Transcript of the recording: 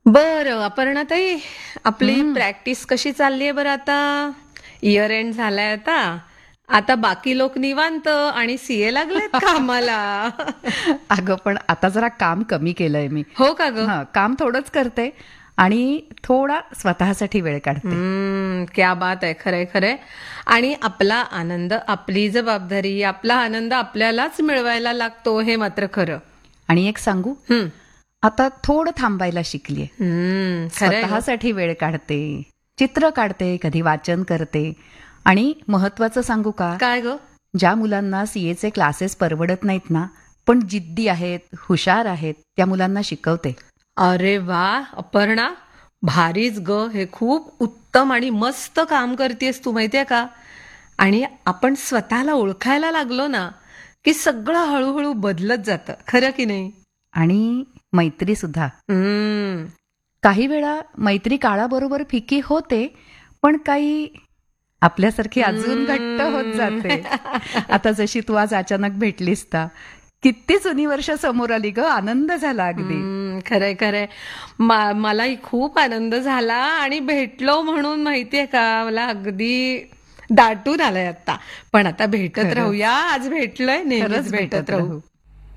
बरं अपर्णाताई, आपली प्रॅक्टिस कशी चाललीये बरं आता? इयर एंड झालाय आता. आता बाकी लोक निवांत आणि सीए लागलेत कामाला. अगं पण आता जरा काम कमी केलंय मी. हो का ग? काम थोडंच करते आणि थोडा स्वतःसाठी वेळ काढते. क्या बात आहे, खरंय खरंय. आणि आपला आनंद, आपली जबाबदारी, आपला आनंद आपल्यालाच मिळवायला लागतो, हे मात्र खरं. आणि एक सांगू, हम्म. आता थोडं थांबायला शिकलीये. खरंय ग. स्वतःसाठी वेळ काढते, चित्र काढते, कधी वाचन करते. आणि महत्वाचं सांगू का, काय ग? ज्या मुलांना सीएचे क्लासेस परवडत नाहीत ना, पण जिद्दी आहेत, हुशार आहेत, त्या मुलांना शिकवते. अरे वा अपर्णा, भारीच ग. हे खूप उत्तम आणि मस्त काम करतेस तू, माहितीये का? आणि आपण स्वतःला ओळखायला लागलो ना, की सगळं हळूहळू बदलत जातं, खरं की नाही? आणि मैत्री सुद्धा. काही वेळा मैत्री काळाबरोबर फिकी होते, पण काही आपल्यासारखी अजून घट्ट होत जाते. आता जशी तू आज अचानक भेटलीस ना, किती जुनी वर्ष समोर आली ग, आनंद झाला अगदी. खरंय खरंय. मलाही खूप आनंद झाला आणि भेटलो म्हणून माहितीये का, मला अगदी दाटून आलंय आता. पण आता भेटत खरंच. राहूया, आज भेटलोय, नेहमीच खरंच भेटत राहू.